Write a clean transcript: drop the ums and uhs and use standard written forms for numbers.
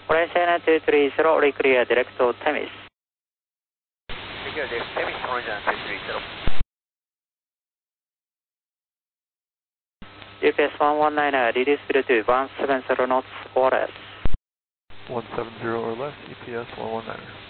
China 230, reclear direct to Temis. Reclear direct to Temis, Horizon 230. GPS 119, reduce speed to 170 knots or less. 170 or less, EPS 119.